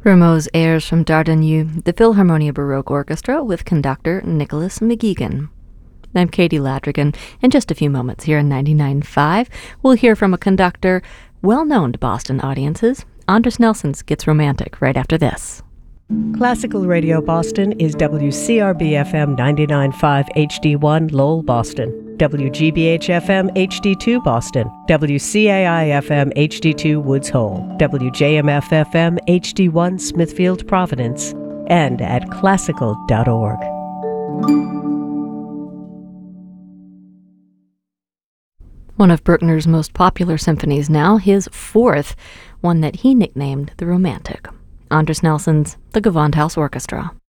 Rameau's airs from Dardenne, the Philharmonia Baroque Orchestra with conductor Nicholas McGeegan. I'm Katie Ladrigan. In just a few moments here on 99.5, we'll hear from a conductor well known to Boston audiences. Andris Nelsons Gets Romantic right after this. Classical Radio Boston is WCRB-FM 99.5 HD1 Lowell, Boston, WGBH-FM HD2 Boston, WCAI-FM HD2 Woods Hole, WJMF-FM HD1 Smithfield, Providence, and at classical.org. One of Bruckner's most popular symphonies now, his fourth, one that he nicknamed the Romantic. Andris Nelsons, the Gewandhaus Orchestra.